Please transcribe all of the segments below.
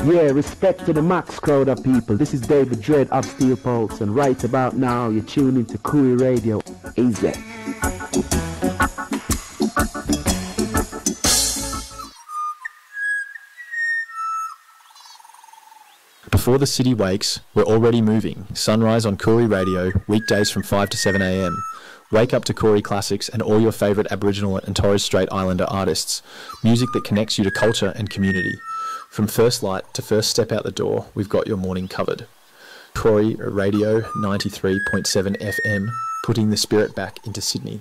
Yeah, respect to the max crowd of people. This is David Dredd of Steel Pulse, and right about now you're tuning to Koori Radio. Easy. Before the city wakes, we're already moving. Sunrise on Koori Radio, weekdays from 5 to 7 a.m. Wake up to Koori classics and all your favourite Aboriginal and Torres Strait Islander artists. Music that connects you to culture and community. From first light to first step out the door, we've got your morning covered. Koori Radio 93.7 FM, putting the spirit back into Sydney.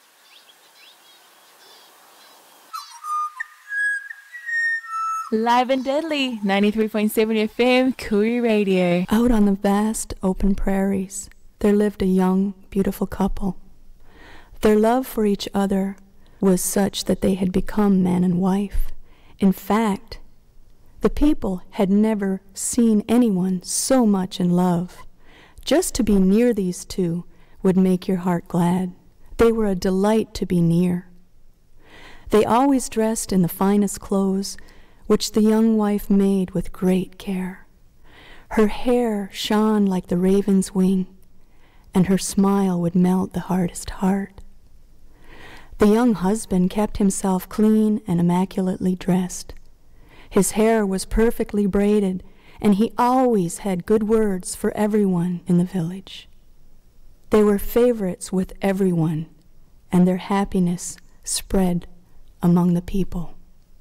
Live and deadly, 93.7 FM, Koori Radio. Out on the vast open prairies, there lived a young, beautiful couple. Their love for each other was such that they had become man and wife. In fact, the people had never seen anyone so much in love. Just to be near these two would make your heart glad. They were a delight to be near. They always dressed in the finest clothes, which the young wife made with great care. Her hair shone like the raven's wing, and her smile would melt the hardest heart. The young husband kept himself clean and immaculately dressed. His hair was perfectly braided, and he always had good words for everyone in the village. They were favorites with everyone, and their happiness spread among the people.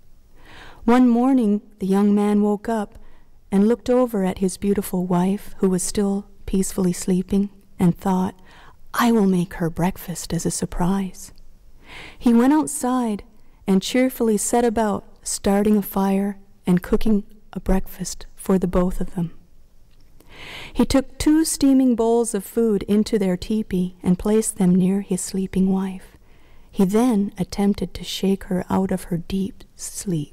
One morning, the young man woke up and looked over at his beautiful wife, who was still peacefully sleeping, and thought, "I will make her breakfast as a surprise." He went outside and cheerfully set about starting a fire and cooking a breakfast for the both of them. He took 2 steaming bowls of food into their teepee and placed them near his sleeping wife. He then attempted to shake her out of her deep sleep.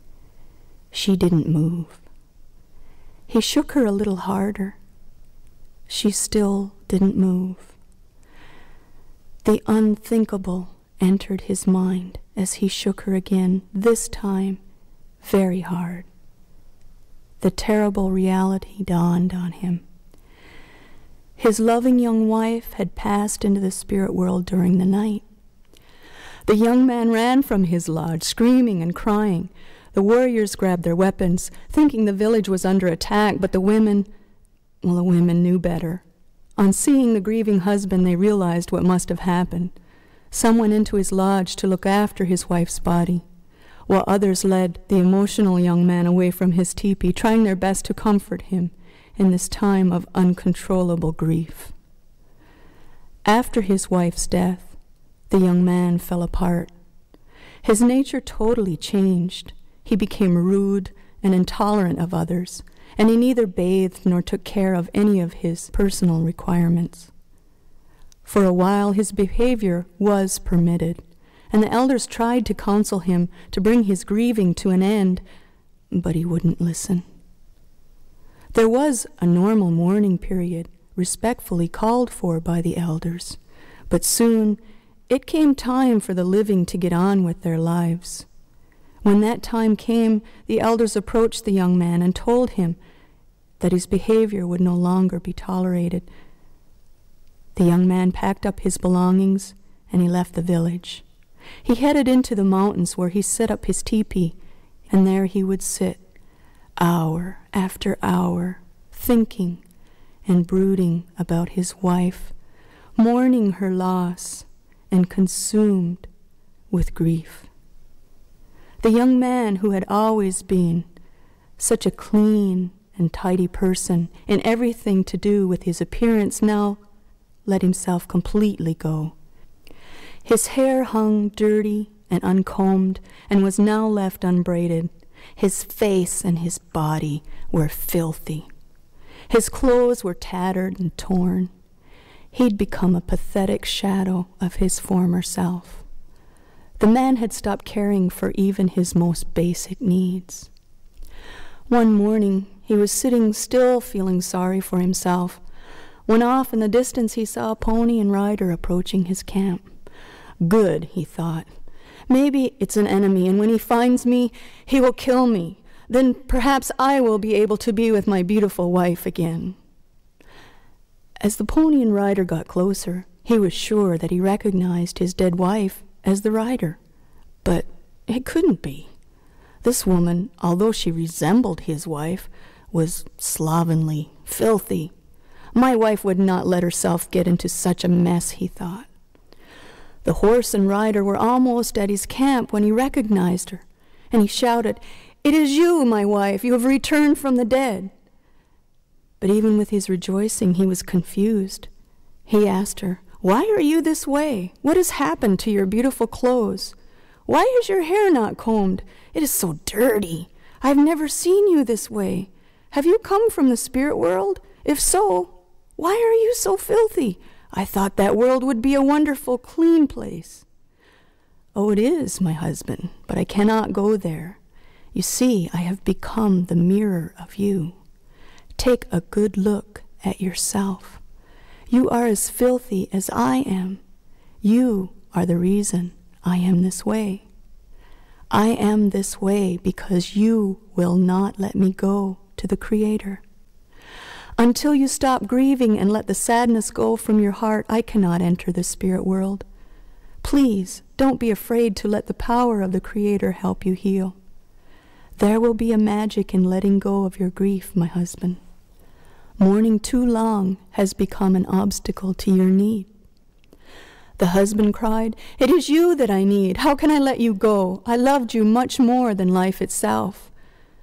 She didn't move. He shook her a little harder. She still didn't move. The unthinkable entered his mind as he shook her again, this time very hard. The terrible reality dawned on him. His loving young wife had passed into the spirit world during the night. The young man ran from his lodge, screaming and crying. The warriors grabbed their weapons, thinking the village was under attack, but the women knew better. On seeing the grieving husband, they realized what must have happened. Some went into his lodge to look after his wife's body, while others led the emotional young man away from his teepee, trying their best to comfort him in this time of uncontrollable grief. After his wife's death, the young man fell apart. His nature totally changed. He became rude and intolerant of others, and he neither bathed nor took care of any of his personal requirements. For a while, his behavior was permitted, and the elders tried to counsel him to bring his grieving to an end, but he wouldn't listen. There was a normal mourning period, respectfully called for by the elders, but soon it came time for the living to get on with their lives. When that time came, the elders approached the young man and told him that his behavior would no longer be tolerated. The young man packed up his belongings and he left the village. He headed into the mountains where he set up his teepee, and there he would sit, hour after hour, thinking and brooding about his wife, mourning her loss and consumed with grief. The young man, who had always been such a clean and tidy person in everything to do with his appearance, now let himself completely go. His hair hung dirty and uncombed and was now left unbraided. His face and his body were filthy. His clothes were tattered and torn. He'd become a pathetic shadow of his former self. The man had stopped caring for even his most basic needs. One morning, he was sitting still, feeling sorry for himself, when off in the distance he saw a pony and rider approaching his camp. Good, he thought. Maybe it's an enemy, and when he finds me, he will kill me. then perhaps I will be able to be with my beautiful wife again." As the pony and rider got closer, he was sure that he recognized his dead wife as the rider. But it couldn't be. This woman, although she resembled his wife, was slovenly, filthy. My wife would not let herself get into such a mess, he thought. The horse and rider were almost at his camp when he recognized her, and he shouted, "It is you, my wife. You have returned from the dead." But even with his rejoicing, he was confused. He asked her, "Why are you this way? What has happened to your beautiful clothes? Why is your hair not combed? It is so dirty. I have never seen you this way. Have you come from the spirit world? If so, why are you so filthy? I thought that world would be a wonderful, clean place." "Oh, it is, my husband, but I cannot go there. You see, I have become the mirror of you. Take a good look at yourself. You are as filthy as I am. You are the reason I am this way. I am this way because you will not let me go to the Creator. Until you stop grieving and let the sadness go from your heart, I cannot enter the spirit world. Please, don't be afraid to let the power of the Creator help you heal. There will be a magic in letting go of your grief, my husband. Mourning too long has become an obstacle to your need." The husband cried, "It is you that I need. How can I let you go? I loved you much more than life itself."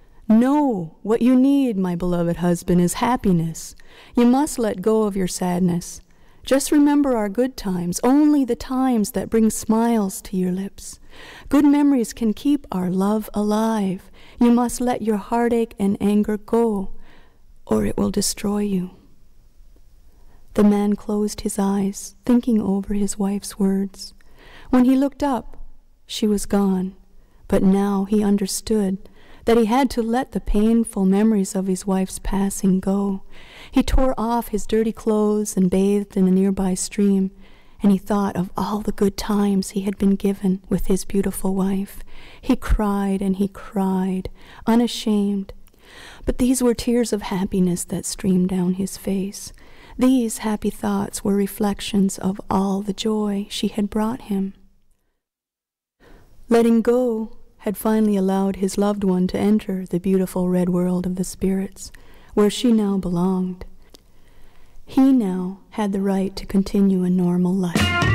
"No, what you need, my beloved husband, is happiness. You must let go of your sadness. Just remember our good times, only the times that bring smiles to your lips. Good memories can keep our love alive. You must let your heartache and anger go, or it will destroy you." The man closed his eyes, thinking over his wife's words. When he looked up, she was gone, but now he understood that he had to let the painful memories of his wife's passing go. He tore off his dirty clothes and bathed in a nearby stream, and he thought of all the good times he had been given with his beautiful wife. He cried and he cried, unashamed. But these were tears of happiness that streamed down his face. These happy thoughts were reflections of all the joy she had brought him. Letting go had finally allowed his loved one to enter the beautiful red world of the spirits, where she now belonged. He now had the right to continue a normal life.